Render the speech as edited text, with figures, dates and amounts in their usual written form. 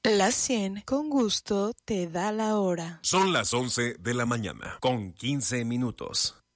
La 100 con gusto te da la hora. Son las 11 de la mañana, con 15 minutos.